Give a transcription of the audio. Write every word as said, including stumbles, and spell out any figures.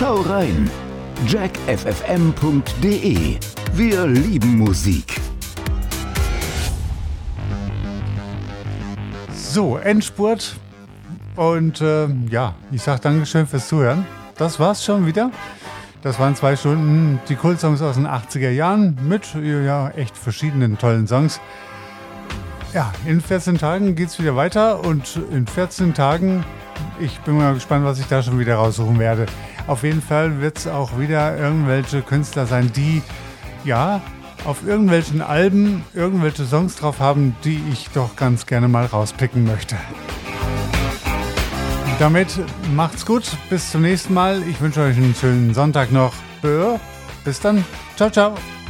Schau rein. jack f f m punkt d e. Wir lieben Musik. So, Endspurt. Und äh, ja, ich sag Dankeschön fürs Zuhören. Das war's schon wieder. Das waren zwei Stunden die Kultsongs aus den achtziger Jahren mit ja echt verschiedenen tollen Songs. Ja, in vierzehn Tagen geht's wieder weiter und in vierzehn Tagen, ich bin mal gespannt, was ich da schon wieder raussuchen werde. Auf jeden Fall wird's auch wieder irgendwelche Künstler sein, die ja auf irgendwelchen Alben irgendwelche Songs drauf haben, die ich doch ganz gerne mal rauspicken möchte. Damit macht's gut, bis zum nächsten Mal. Ich wünsche euch einen schönen Sonntag noch. Bis dann. Ciao, ciao.